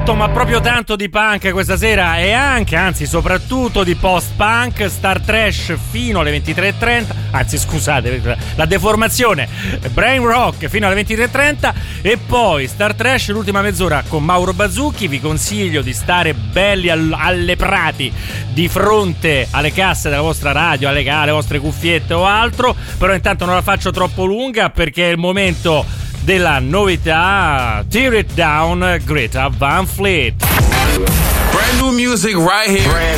tanto, ma proprio tanto di punk questa sera, e anche, anzi soprattutto di post-punk. Star Trash fino alle 23:30, anzi scusate la deformazione, Brain Rock fino alle 23:30 e poi Star Trash l'ultima mezz'ora con Mauro Bazzucchi. Vi consiglio di stare belli alleprati di fronte alle casse della vostra radio, alle vostre cuffiette o altro, però intanto non la faccio troppo lunga perché è il momento della novità. Tear It Down, Greta Van Fleet. Brand new music right here.